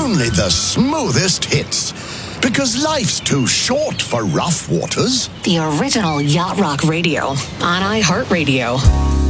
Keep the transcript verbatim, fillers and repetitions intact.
only the smoothest hits. Because life's too short for rough waters. The original Yacht Rock Radio on iHeartRadio.